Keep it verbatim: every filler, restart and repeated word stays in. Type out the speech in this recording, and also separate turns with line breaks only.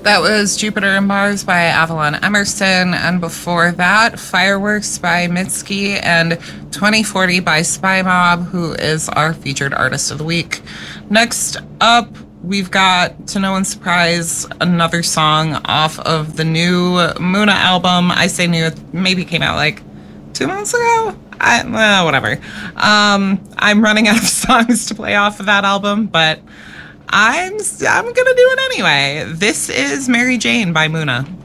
That was Jupiter and Mars by Avalon Emerson, and before that, Fireworks by Mitski and twenty forty by Spy Mob, who is our featured artist of the week. Next up, we've got, to no one's surprise, another song off of the new Muna album. I say new, it maybe came out like two months ago? I, well, whatever. Um, I'm running out of songs to play off of that album, but I'm I'm gonna do it anyway. This is Mary Jane by Muna.